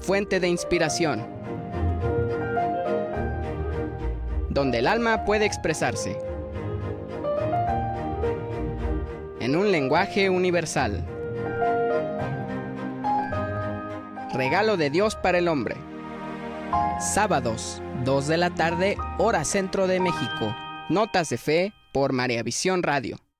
fuente de inspiración, donde el alma puede expresarse en un lenguaje universal. Regalo de Dios para el hombre. Sábados, 2 de la tarde, hora centro de México. Notas de Fe por María Visión Radio.